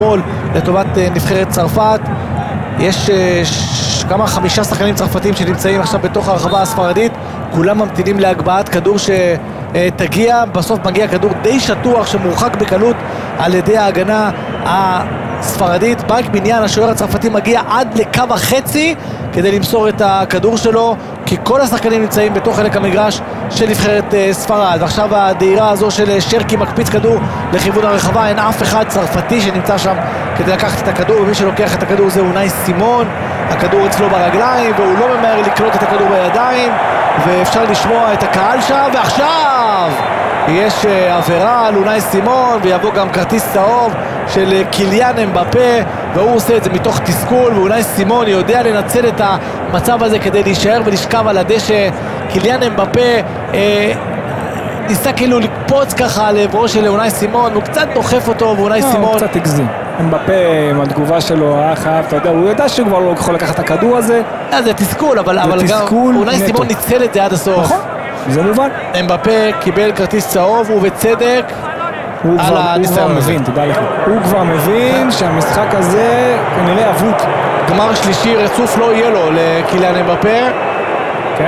לטובת נבחרת צרפת. יש כמה 5 שחקנים צרפתים שנמצאים עכשיו בתוך הרחבה הספרדית, כולם ממתינים להגבהת כדור שתגיע, בסוף מגיע כדור די שטוח שמורחק בקלות על ידי ההגנה הספרדית. ברק בניין, השוער הצרפתי, מגיע עד לקו החצי כדי למסור את הכדור שלו, כי כל השחקנים נמצאים בתוך חלק המגרש של נבחרת ספרד. ועכשיו הדהירה הזו של שרקי מקפיץ כדור לכיוון הרחבה, אין אף אחד צרפתי שנמצא שם כדי לקחת את הכדור, ומי שלוקח את הכדור זה אונאי סימון. הכדור אצלו ברגליים והוא לא ממהר לקלוט את הכדור בידיים, ואפשר לשמוע את הקהל שם. ועכשיו יש עבירה על אונאי סימון, ויבוא גם כרטיס צהוב של קיליאן אמבפה, והוא עושה את זה מתוך תסכול, ואונאי סימון יודע לנצל את המצב הזה כדי להישאר ולשכב על הדשא. קיליאן אמבפה ניסה כאילו לקפוץ ככה לעברו של אונאי סימון, הוא קצת דוחף אותו, ואונאי סימון הוא קצת הגזים. אמבפה עם התגובה שלו היה חייב, אתה יודע, הוא ידע שהוא כבר לא יכול לקחת את הכדור הזה. זה תסכול, אבל גם אונאי סימון ניצל את זה עד הסוף. נכון, זה מובן. אמבפה קיבל כרטיס צהוב, ובצדק על הניסיון הזה. הוא כבר מבין שהמשחק הזה כנראה אבוד. גמר שלישי רצוף לא יהיה לו לקיליאן אמבפה. כן.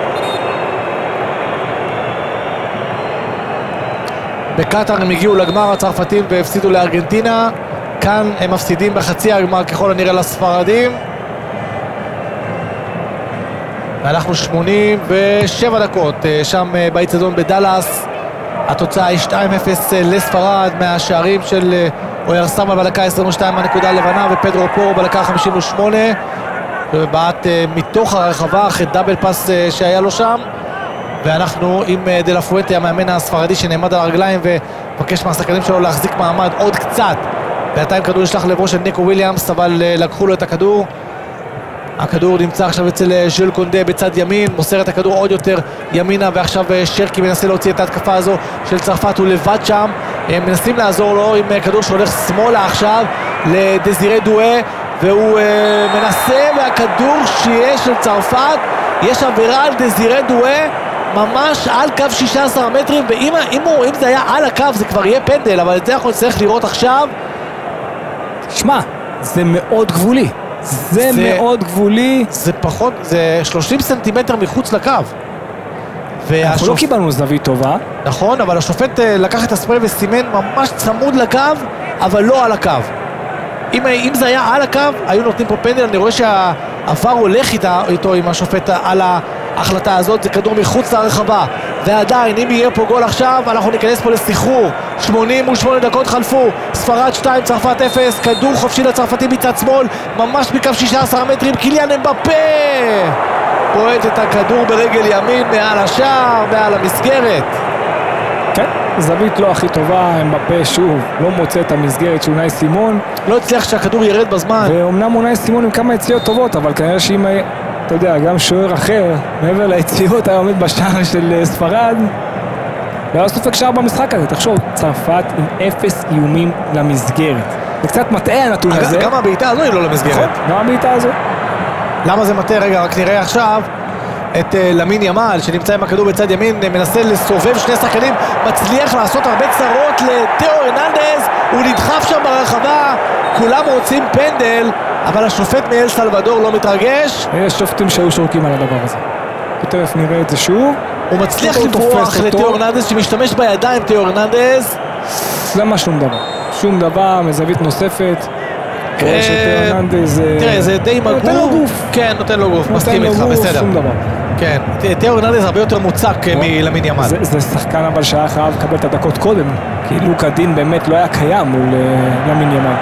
בקטר הם הגיעו לגמר הצרפתים והפסידו לארגנטינה. כאן הם מפסידים בחצי הגמר ככל הנראה לספרדים. ואנחנו 87 דקות שם באיצטדיון בדלס. התוצאה היא 2-0 לספרד, מהשערים של אוירסמה בדקה 22 הנקודה לבנה, ופדרו פורו בדקה 58, ובעט מתוך הרחבה אחרי דאבל פס שהיה לו שם. ואנחנו עם דלה פואנטה, המאמן הספרדי שנעמד על הרגליים ובקש מהשחקנים שלו להחזיק מעמד עוד קצת. בינתיים כדור ישלח לעברו של ניקו וויליאמס, אבל לקחו לו את הכדור. הכדור נמצא עכשיו אצל ז'יל קונדה בצד ימין, מוסר את הכדור עוד יותר ימינה, ועכשיו שרקי מנסה להוציא את ההתקפה הזו של צרפת, הוא לבד שם, הם מנסים לעזור לו עם כדור שהולך שמאלה עכשיו לדזירה דואה, והוא מנסה, והכדור שיהיה של צרפת, יש עבירה על דזירה דואה ממש על קו 16 מטרים, ואם זה היה על הקו זה כבר יהיה פנדל, אבל את זה אנחנו נצטרך לראות עכשיו. שמע, זה מאוד גבולי. זה מאוד גבולי. זה פחות, זה 30 סנטימטר מחוץ לקו. אנחנו לא קיבלנו זווית טובה. נכון, אבל השופט לקח את הספרי וסימן ממש צמוד לקו, אבל לא על הקו. אם זה היה על הקו, היו נותנים פה פנדל. אני רואה שהעבר הולך איתו עם השופט על ההחלטה הזאת. זה כדור מחוץ לרחבה, ועדיין אם יהיה פה גול עכשיו אנחנו ניכנס פה לסחרור. 88 דקות חלפו, ספרד 2 צרפת 0, כדור חופשי לצרפתי מצד שמאל ממש מקו 16 מטרים, קיליאן אמבפה פועט את הכדור ברגל ימין מעל השער, מעל המסגרת. כן, זווית לא הכי טובה, אמבפה שוב לא מוצא את המסגרת של אונאי סימון, לא הצליח שהכדור ירד בזמן, ואומנם אונאי סימון עם כמה יציאות טובות, אבל כנראה שאם אתה יודע, גם שוער אחר מעבר ליציאות היה עומד בשער של ספרד, לא סופק שער במשחק הזה. תחשוב, צרפת עם 0 איומים למסגרת, זה קצת מטעה הנתון הזה. גם הבעיטה הזו היא לא למסגרת. גם הבעיטה הזו. למה זה מטעה? רגע, רק נראה עכשיו את למין ימל שנמצא עם הכדור בצד ימין, מנסה לסובב שני שחקנים, מצליח לעשות הרבה צרות לתאו הרננדז, הוא נדחף שם ברחבה, כולם רוצים פנדל, אבל השופט מאל סלבדור לא מתרגש. יש שופטים שהיו שורקים על הדבר הזה, תכף נראה את זה שוב. הוא מצליח לברוח לתאו הרננדז שמשתמש בידיים. תאו הרננדז למה שום דבר מזווית נוספת. תאו הרננדז תראה, זה די מגוף. נותן לו גוף. כן, נותן לו גוף, מסכים איתך, בסדר. שום דבר. כן, תאו הרננדז הרבה יותר מוצק מלמין ימל. זה שחקן אבל שהיה חייב לקבל את הדקות קודם, כי לוקה דין באמת לא היה קיים מול למין ימל.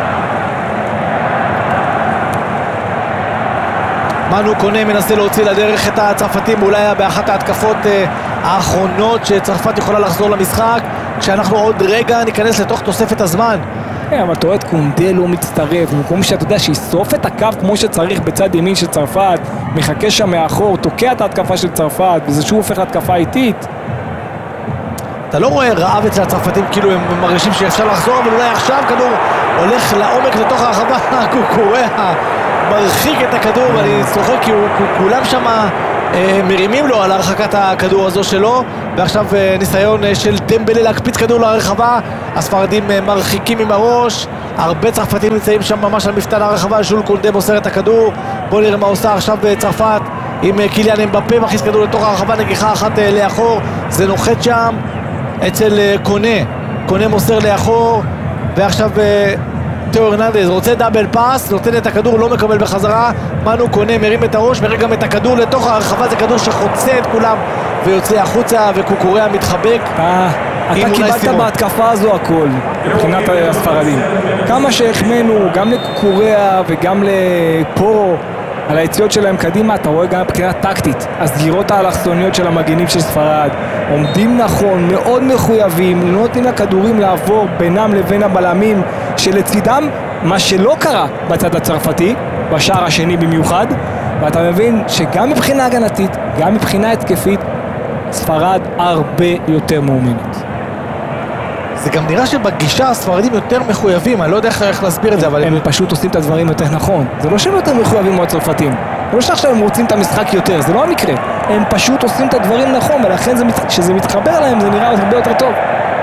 מנו קונה מנסה להוציא לדרך את הצרפתים, אולי היה באחת ההתקפות האחרונות שצרפת יכולה לחזור למשחק, כשאנחנו עוד רגע ניכנס לתוך תוספת הזמן. אבל אתה רואה את קונדה לא מצטרף, במקום שאתה יודע שישרוף את הקו כמו שצריך בצד ימין של צרפת, מחכה שם מאחור, תוקע את ההתקפה של צרפת, וזה שוב הופך להתקפה איטית. אתה לא רואה רעב אצל הצרפתים, כאילו הם מרגישים שאפשר לחזור, אבל אולי עכשיו כדור הולך לעומק לתוך הרחבה, קוקוריה מרחיק את הכדור, ואני צוחק כי כולם שם מרימים לו על הרחקת הכדור הזו שלו, ועכשיו ניסיון של דמבלה להקפיץ כדור לרחבה, הספרדים מרחיקים עם הראש, הרבה צרפתים נמצאים שם ממש על מפתן הרחבה, ז'ול קונדה מוסר את הכדור, בוא נראה מה עושה עכשיו צרפת עם קיליאן אמבפה, מכניס כדור לתוך הרחבה, נגיחה אחת לאחור, זה נוחת שם אצל קונה מוסר לאחור, ועכשיו תאו הרננדז רוצה דאבל פאס, נותן את הכדור, לא מקבל בחזרה, מנו קונה מרים את הראש, מרים גם את הכדור לתוך הרחבה, זה כדור שחוצה את כולם ויוצא החוצה, וקוקוריה מתחבק. אתה קיבלת בהתקפה הזו הכל מבחינת הספרדים, כמה שהחמנו גם לקוקוריה וגם לפורו על היציאות שלהם קדימה, אתה רואה גם מבחינה טקטית, הסגירות האלכסוניות של המגנים של ספרד עומדים נכון, מאוד מחויבים, לא נותנים לכדורים לעבור בינם לבין הבלמים שלצידם, מה שלא קרה בצד הצרפתי בשער השני במיוחד, ואתה מבין שגם מבחינה הגנתית גם מבחינה התקפית ספרד הרבה יותר מאומנת. זה גם נראה שבגישה הספרדים יותר מחויבים, אני לא יודע איך להסביר את זה, אבל הם פשוט עושים את הדברים יותר נכון. זה לא שהם יותר מחויבים מאוד צרפתים, זה לא שעכשיו הם רוצים את המשחק יותר, זה לא המקרה, הם פשוט עושים את הדברים נכון, ולכן כשזה מתחבר להם זה נראה הרבה יותר טוב.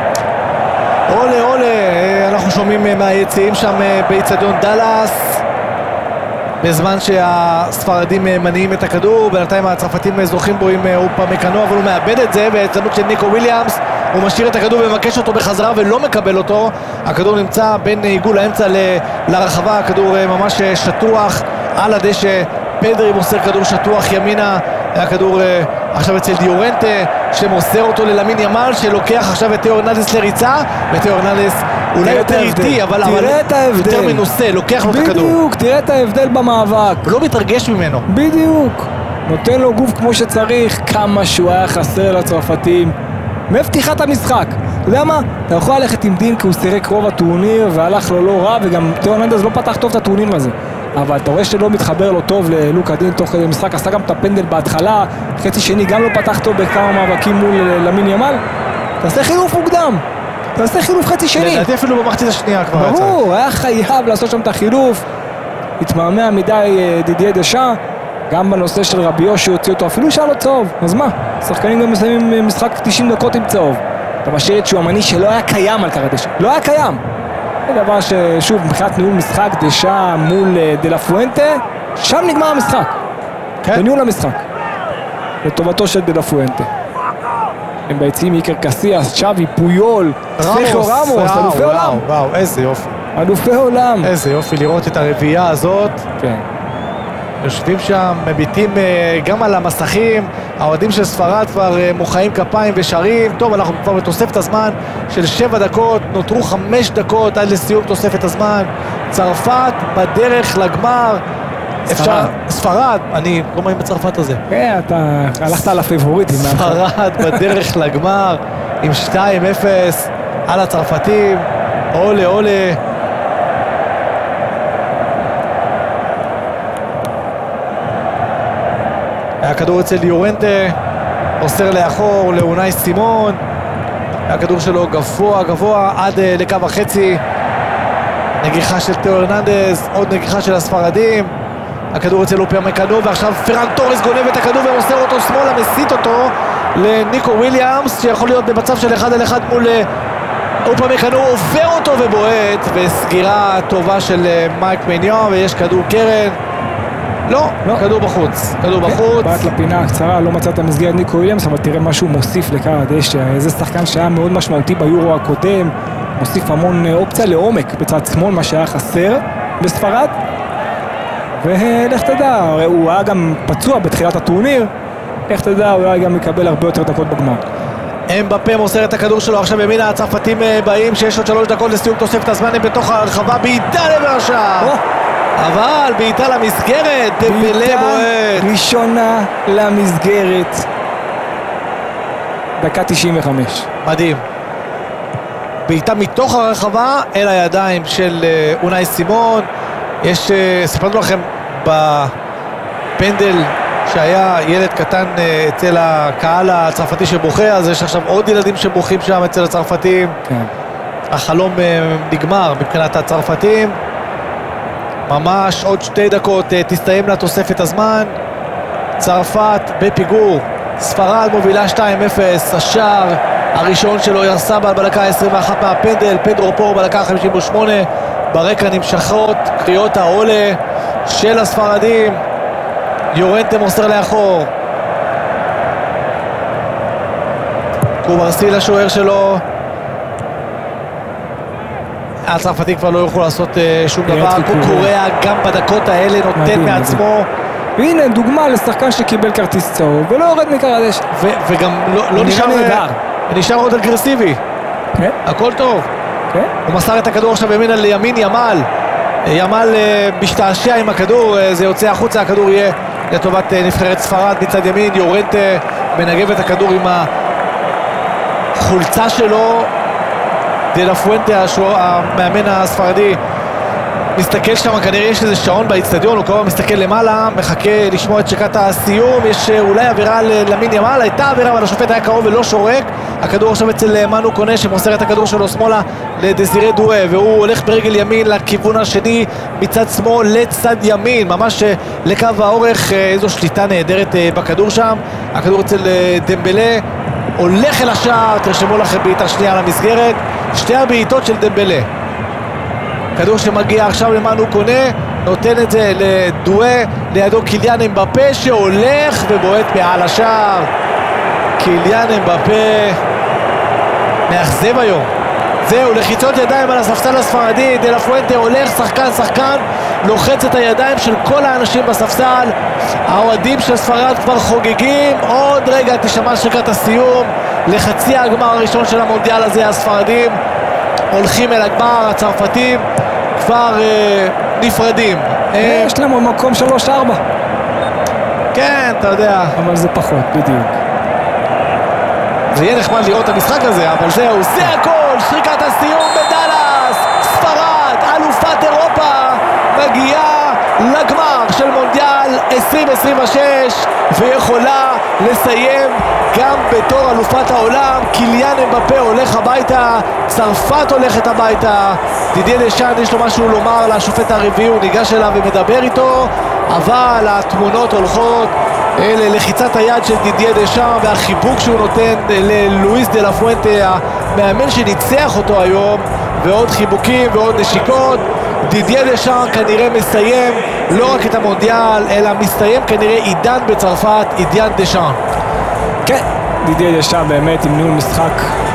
עולה, אנחנו שומעים מהיציעים שם באיצטדיון דאלאס, בזמן שהספרדים מניעים את הכדור, בינתיים הצרפתים זוכים בו עם אופמקאנו, אבל הוא מאבד את זה, בהזדמנות של ניקו וויליאמס, הוא משאיר את הכדור ומבקש אותו בחזרה ולא מקבל אותו, הכדור נמצא בין עיגול האמצע לרחבה, הכדור ממש שטוח על הדשא, פדרי מוסר כדור שטוח ימינה, הכדור עכשיו אצל דיורנטה שמוסר אותו ללמין ימל שלוקח עכשיו את תאו הרננדז לריצה, ותאו הרננדז אולי יותר איטי אבל יותר מנוסה, לוקח לו את הכדור. בדיוק, תראה את ההבדל במאבק, לא מתרגש ממנו. בדיוק, נותן לו גוף כמו שצריך, כמה שהוא היה חסר לצרפתים מפתיחת המשחק. אתה יודע מה? אתה יכול ללכת עם דין כי הוא סירק רוב הטורניר והלך לו לא רע, וגם תאו הרננדז לא פתח טוב את הטורניר הזה, אבל אתה רואה שלא מתחבר לו טוב ללוקה דין תוך כדי משחק, עשה גם את הפנדל בהתחלה, חצי שני גם לא פתח טוב בכמה מאבקים מול למין ימל, תעשה חילוף מוקדם, תעשה חילוף חצי שני. לדעתי אפילו במחצית השנייה כבר. ברור, היה חייב לעשות שם את החילוף, התמהמה מדי דידיה דשא, גם בנושא של רביו שהוציא אותו, אפילו שהיה לו צהוב, אז מה? שחקנים גם מסיימים משחק 90 דקות עם צהוב, אתה משאיר את שועמני שלא היה קיים על קר הדשא, לא היה קיים. זה דבר ששוב, מבחינת ניהול משחק, דשא מול דה לה פואנטה, שם נגמר המשחק. כן? בניהול המשחק. לטובתו של דה לה פואנטה. הם ביציעים איקר קסיאס, צ'אבי, פויול, סרחיו רמוס, אלופי עולם. וואו, איזה יופי. אלופי עולם. איזה יופי לראות את הרביעייה הזאת. כן. יושבים שם, מביטים גם על המסכים, האוהדים של ספרד כבר מוחאים כפיים ושרים. טוב, אנחנו כבר בתוספת הזמן של 7 דקות, נותרו 5 דקות עד לסיום תוספת הזמן. צרפת בדרך לגמר. ספרד, אני לא מאמין בצרפת הזה. כן, אתה הלכת על הפייבוריטים. ספרד בדרך לגמר עם 2-0 על הצרפתים. עולה. הכדור אצל דיורנטה, עושר לאחור לאונאי סימון, הכדור שלו גבוה עד לקו החצי, נגיחה של תאו הרננדז, עוד נגיחה של הספרדים, הכדור אצל אופמקאנו, ועכשיו פרן טורס גונב את הכדור ומוסר אותו שמאלה, מסית אותו לניקו וויליאמס שיכול להיות במצב של 1-1 מול אופמקאנו, עובר אותו ובועט, וסגירה טובה של מייק מניון, ויש כדור קרן. לא, כדור בחוץ, בעט לפינה הקצרה, לא מצא את המסגרת ניקו וויליאמס, אבל תראה משהו מוסיף לקר הדשא, איזה שחקן שהיה מאוד משמעותי ביורו הקודם, מוסיף המון אופציה לעומק בצד שמאל, מה שהיה חסר בספרד, ולך תדע, הוא היה גם פצוע בתחילת הטורניר, לך תדע, הוא היה גם מקבל הרבה יותר דקות בגמר. אמבפה מוסר את הכדור שלו, עכשיו ימינה הצרפתים באים, שיש עוד 3 דקות לסיום תוספת הזמן, הם בתוך הרחבה, בעיטה לברשה! אבל בעיטה למסגרת, דמבלה בועט. ראשונה למסגרת. דקה 95. מדהים. בעיטה מתוך הרחבה אל הידיים של אונאי סימון. סיפרנו לכם בפנדל שהיה ילד קטן אצל הקהל הצרפתי שבוכה, אז יש עכשיו עוד ילדים שבוכים שם אצל הצרפתים. כן. החלום נגמר מבחינת הצרפתים. ממש עוד 2 דקות תסתיים לה תוספת הזמן. צרפת בפיגור, ספרד מובילה 2-0, השער הראשון שלו ירסבל בדקה 21 מהפנדל, פדרו פורו בדקה 58, ברקע נמשכות קריאות העולה של הספרדים, יורנטה מוסר לאחור, קוברסי לשוער שלו, הצרפתים כבר לא יוכלו לעשות שום דבר, קוקוריה גם בדקות האלה נותן מעצמו. והנה דוגמה לשחקן שקיבל כרטיס צהוב ולא יורד מכר הדשא. וגם לא נשאר עוד אגרסיבי. כן? הכל טוב. כן? הוא מסר את הכדור עכשיו ימין על ימין ימל. ימל משתעשע עם הכדור, זה יוצא החוצה, הכדור יהיה לטובת נבחרת ספרד מצד ימין. יורנטה מנגב את הכדור עם החולצה שלו. דה פואנטה, המאמן הספרדי, מסתכל שם, כנראה יש איזה שעון באצטדיון, הוא כבר מסתכל למעלה, מחכה לשמוע את שקת הסיום. יש אולי עבירה למין ימל, הייתה עבירה אבל השופט היה קרוב ולא שורק. הכדור עכשיו אצל מנו קונה שמוסר את הכדור שלו שמאלה לדזירה דואה, והוא הולך ברגל ימין לכיוון השני מצד שמאל לצד ימין, ממש לקו האורך. איזו שליטה נהדרת בכדור שם. הכדור אצל דמבלה, הולך אל השער, תרשמו לכם בעיטה שנייה למסגרת, שתי הבעיטות של דמבלה. כדור שמגיע עכשיו למנו קונה, נותן את זה לדואה, לידו קיליאן אמבפה שהולך ובועט מעל השער. קיליאן אמבפה מאכזב היום. זהו, לחיצות ידיים על הספסל הספרדי, דה פואנטה הולך שחקן, לוחץ את הידיים של כל האנשים בספסל. האוהדים של ספרד כבר חוגגים, עוד רגע תשמע שקת הסיום לחצי הגמר הראשון של המונדיאל הזה. הספרדים הולכים אל הגמר, הצרפתים כבר נפרדים. יש להם מקום 3-4. כן, אתה יודע. אבל זה פחות, בדיוק. זה יהיה נחמד לראות את המשחק הזה, אבל זהו, זה הכל, שריקת הסיום בדלס. ספרד, אלופת אירופה, מגיעה לגמר של מונדיאל 2026 ויכולה לסיים גם בתור אלופת העולם. קיליאן אמבפה הולך הביתה, צרפת הולכת הביתה. דידיה דשאן יש לו משהו לומר לשופט הרביעי, הוא ניגש אליו ומדבר איתו, אבל התמונות הולכות ללחיצת היד של דידיה דשאן והחיבוק שהוא נותן ללואיס דה פואנטה, המאמן שניצח אותו היום, ועוד חיבוקים ועוד נשיקות. דידיה דשאן כנראה מסיים לא רק את המונדיאל, אלא מסתיים כנראה עידן בצרפת, עידן דשאן. כן, דידיה דשאן באמת עם ניהול משחק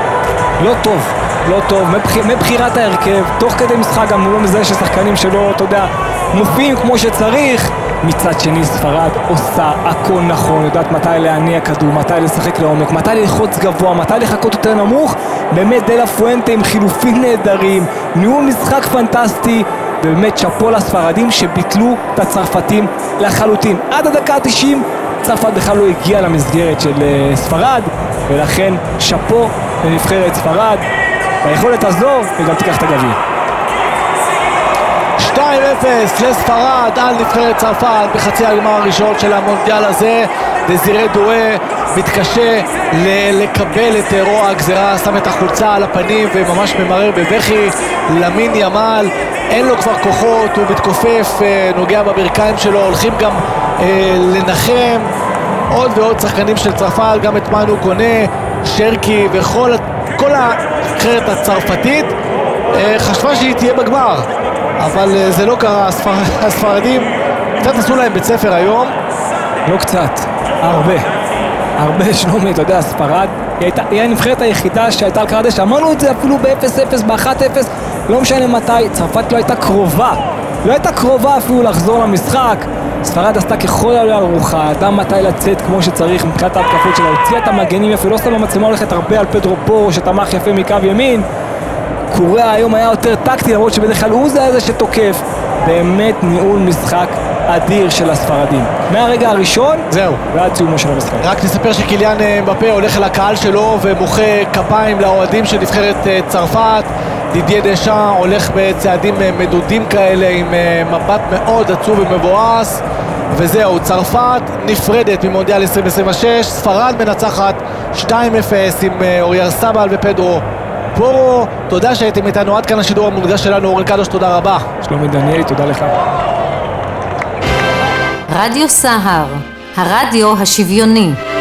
לא טוב, מבחירת ההרכב, תוך כדי משחק גם הוא לא מזהה ששחקנים שלו, אתה יודע, מופיעים כמו שצריך. מצד שני ספרד עושה הכל נכון, יודעת מתי להניע כדור, מתי לשחק לעומק, מתי ללחוץ גבוה, מתי לחכות יותר נמוך. באמת דה פואנטה עם חילופים נהדרים, ניהול משחק פנטסטי, ובאמת שפו לספרדים שביטלו את הצרפתים לחלוטין. עד הדקה 90 צרפת בכלל לא הגיעה למסגרת של ספרד, ולכן שפו לנבחרת ספרד ביכולת הזו, וגם תיקח את הגביע. 2-0 לספרד על נבחרת צרפת בחצי הגמר הראשון של המונדיאל הזה. דזירה דואה מתקשה לקבל את רוע הגזרה, שם את החולצה על הפנים וממש ממרר בבכי. למין ימל אין לו כבר כוחות, הוא מתכופף, נוגע בברכיים שלו. הולכים גם לנחם עוד ועוד שחקנים של צרפת, גם את מנו קונה, שרקי וכל הנבחרת הצרפתית חשבה שהיא תהיה בגמר, אבל זה לא קרה. הספרדים קצת עשו להם בית ספר היום. לא קצת, הרבה שלומי, אתה יודע, ספרד היא הנבחרת היחידה שהייתה על קרדש, אמרנו את זה אפילו ב-0-0, ב-1-0, לא משנה מתי. צרפת לא הייתה קרובה אפילו לחזור למשחק. ספרד עשתה ככל העולה על רוחה, ידעה מתי לצאת כמו שצריך מבחינת ההתקפות שלה, הוציאה את המגנים יפה, לא סתם המצלמה הולכת הרבה על פדרו פורו שתמך יפה מקו ימין. קוריאה היום היה יותר טקטי, למרות שבדרך כלל הוא זה שתוקף. באמת ניהול משחק אדיר של הספרדים מהרגע הראשון ועד סיומו של המשחק. רק נספר שקיליאן אמבפה הולך אל הקהל שלו ומוחא כפיים לאוהדים של נבחרת צרפת. דידיה דשאן הולך בצעדים מדודים כאלה עם מבט מאוד עצוב ומבואס, וזהו, צרפת נפרדת ממונדיאל 2026. ספרד מנצחת 2-0 עם אוריארסבל ופדרו פורו. תודה שהייתם איתנו, עד כאן השידור המוקדש שלנו. אורן קדוש, תודה רבה. שלומי דניאלי, תודה לך. רדיו סהר, הרדיו השוויוני.